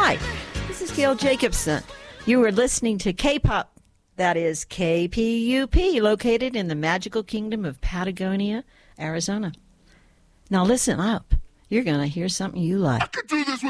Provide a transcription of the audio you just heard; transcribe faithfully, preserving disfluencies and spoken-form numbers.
Hi, this is Gail Jacobson. You are listening to K-Pop, that is K P U P, located in the magical kingdom of Patagonia, Arizona. Now listen up. You're going to hear something you like. I could do this with